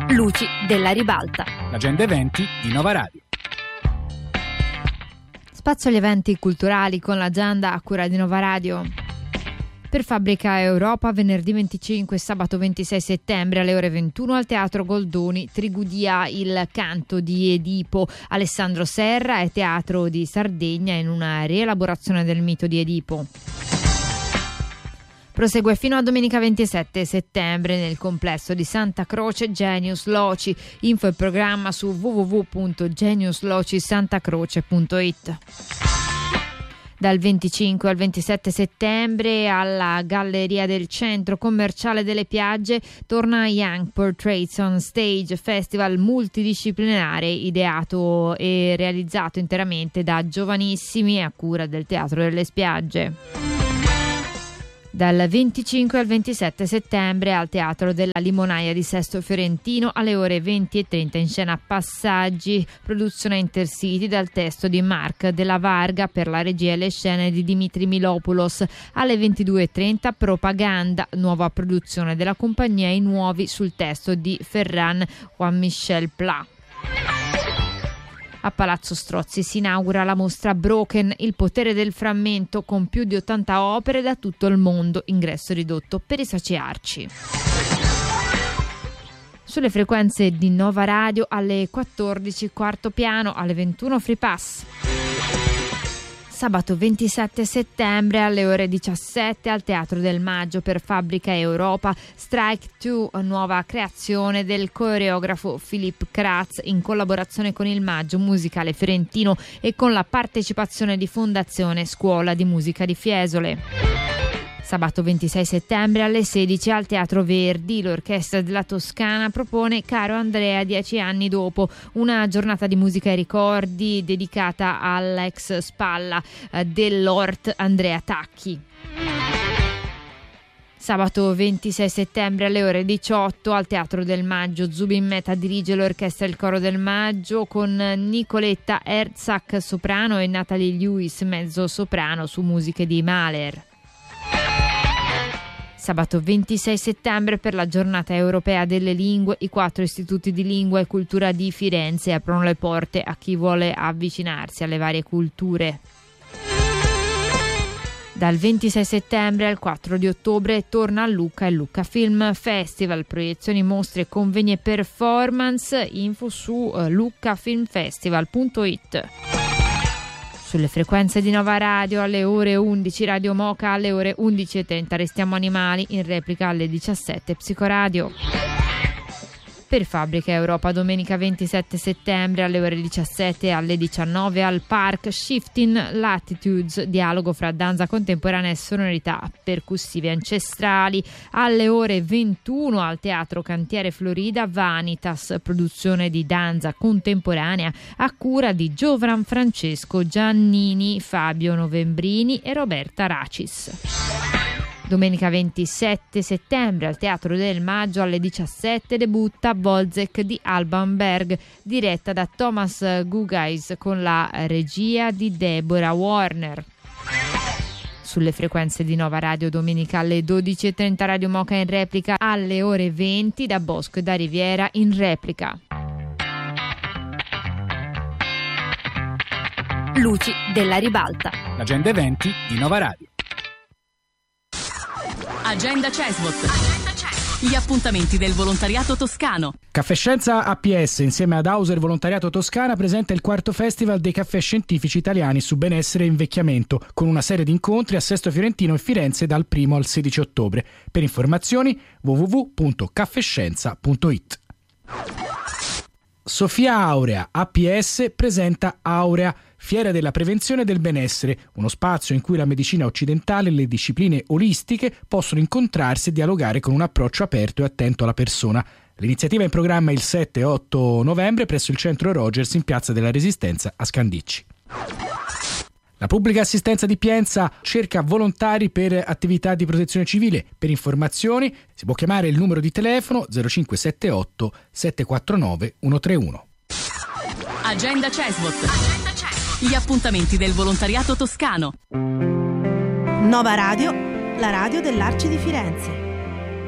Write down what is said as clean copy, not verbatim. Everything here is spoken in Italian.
Luci della ribalta. L'agenda eventi di Nova Radio. Spazio agli eventi culturali con l'agenda a cura di Nova Radio. Per Fabbrica Europa, venerdì 25 e sabato 26 settembre alle ore 21 al Teatro Goldoni, Trigudia il canto di Edipo. Alessandro Serra e Teatro di Sardegna in una rielaborazione del mito di Edipo. Prosegue fino a domenica 27 settembre nel complesso di Santa Croce Genius Loci. Info e programma su www.geniuslociSantaCroce.it. Dal 25 al 27 settembre alla Galleria del Centro Commerciale delle Piagge torna Young Portraits on Stage, festival multidisciplinare ideato e realizzato interamente da giovanissimi a cura del Teatro delle Spiagge. Dal 25 al 27 settembre al Teatro della Limonaia di Sesto Fiorentino alle ore 20:30 in scena Passaggi, produzione Intercity dal testo di Mark della Varga per la regia e le scene di Dimitri Milopoulos. Alle 22:30 Propaganda, nuova produzione della compagnia I Nuovi sul testo di Ferran Juan-Michel Pla. A Palazzo Strozzi si inaugura la mostra Broken, il potere del frammento, con più di 80 opere da tutto il mondo, ingresso ridotto per i soci arci. Sulle frequenze di Nova Radio alle 14 quarto piano, alle 21 Free Pass. Sabato 27 settembre alle ore 17 al Teatro del Maggio per Fabbrica Europa, Strike 2, nuova creazione del coreografo Philippe Kratz in collaborazione con il Maggio Musicale Fiorentino e con la partecipazione di Fondazione Scuola di Musica di Fiesole. Sabato 26 settembre alle 16 al Teatro Verdi, l'Orchestra della Toscana propone Caro Andrea 10 anni dopo, una giornata di musica e ricordi dedicata all'ex spalla dell'Ort Andrea Tacchi. Sabato 26 settembre alle ore 18 al Teatro del Maggio, Zubin Mehta dirige l'Orchestra Il Coro del Maggio con Nicoletta Herzog soprano e Natalie Lewis mezzo soprano su musiche di Mahler. Sabato 26 settembre per la giornata europea delle lingue, i 4 istituti di lingua e cultura di Firenze aprono le porte a chi vuole avvicinarsi alle varie culture. Dal 26 settembre al 4 di ottobre torna a Lucca il Lucca Film Festival, proiezioni, mostre, convegni e performance, info su luccafilmfestival.it. Sulle frequenze di Nova Radio alle ore 11 Radio Moca, alle ore 11:30 Restiamo Animali, in replica alle 17 Psicoradio. Per Fabbrica Europa domenica 27 settembre alle ore 17 e alle 19 al Park Shifting Latitudes, dialogo fra danza contemporanea e sonorità percussive ancestrali. Alle ore 21 al Teatro Cantiere Florida Vanitas, produzione di danza contemporanea a cura di Giovan Francesco Giannini, Fabio Novembrini e Roberta Racis. Domenica 27 settembre al Teatro del Maggio alle 17 debutta Bolzek di Alban Berg, diretta da Thomas Gugais con la regia di Deborah Warner. Sulle frequenze di Nova Radio domenica alle 12:30 Radio Moca in replica, alle ore 20 da Bosco e da Riviera in replica. Luci della ribalta. L'agenda eventi di Nova Radio. Agenda CESVOT. Gli appuntamenti del volontariato toscano. Caffè Scienza APS insieme ad Hauser Volontariato Toscana presenta il 4º Festival dei caffè scientifici italiani su benessere e invecchiamento, con una serie di incontri a Sesto Fiorentino e Firenze dal 1 al 16 ottobre. Per informazioni www.caffescienza.it. Sofia Aurea APS presenta Aurea, Fiera della Prevenzione del Benessere, uno spazio in cui la medicina occidentale e le discipline olistiche possono incontrarsi e dialogare con un approccio aperto e attento alla persona. L'iniziativa è in programma il 7 e 8 novembre presso il Centro Rogers in Piazza della Resistenza a Scandicci. La pubblica assistenza di Pienza cerca volontari per attività di protezione civile. Per informazioni si può chiamare il numero di telefono 0578 749 131. Agenda CESVOT. Gli appuntamenti del volontariato toscano. Nova Radio, la radio dell'Arci di Firenze.